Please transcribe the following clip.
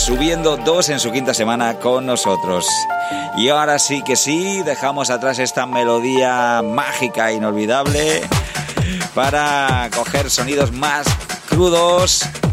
subiendo 2 en su quinta semana con nosotros. Y ahora sí que sí, dejamos atrás esta melodía mágica e inolvidable para coger sonidos más crudos